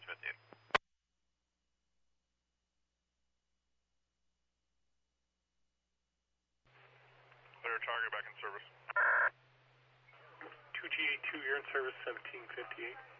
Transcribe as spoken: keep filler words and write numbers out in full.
fifteen. Clear target back in service. two G eight two, you're in service, seventeen fifty-eight.